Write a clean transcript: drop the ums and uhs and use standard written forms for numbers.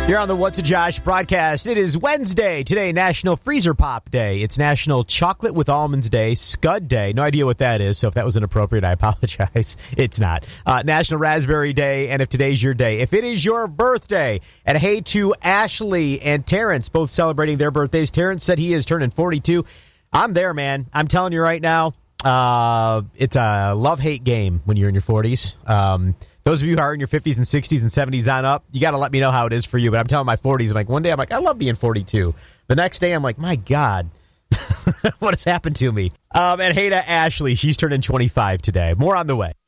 You're on the What's a Josh broadcast. It is Wednesday. Today, National Freezer Pop Day. It's National Chocolate with Almonds Day, Scud Day. No idea what that is, so if that was inappropriate, I apologize. It's not. National Raspberry Day, and if today's your day, if it is your birthday. And hey to Ashley and Terrence, both celebrating their birthdays. Terrence said he is turning 42. I'm there, man. I'm telling you right now, it's a love-hate game when you're in your 40s. Those of you who are in your 50s and 60s and 70s on up, you got to let me know how it is for you. But I'm telling my 40s, I'm like, one day I'm like, I love being 42. The next day I'm like, my God, what has happened to me? And hey to Ashley, she's turning 25 today. More on the way.